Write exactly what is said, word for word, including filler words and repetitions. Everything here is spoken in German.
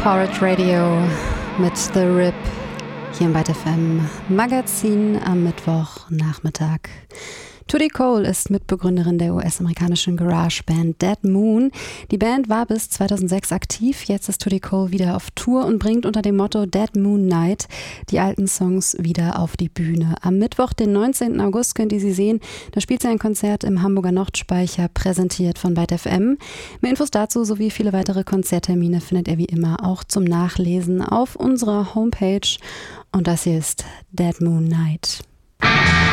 Porridge Radio mit The Rip hier im Byte F M Magazin am Mittwochnachmittag. Tudy Cole ist Mitbegründerin der U S-amerikanischen Garage-Band Dead Moon. Die Band war bis zweitausendsechs aktiv, jetzt ist Tudy Cole wieder auf Tour und bringt unter dem Motto Dead Moon Night die alten Songs wieder auf die Bühne. Am Mittwoch, den neunzehnten August, könnt ihr sie sehen. Da spielt sie ein Konzert im Hamburger Nordspeicher, präsentiert von Byte F M. Mehr Infos dazu sowie viele weitere Konzerttermine findet ihr wie immer auch zum Nachlesen auf unserer Homepage. Und das hier ist Dead Moon Night.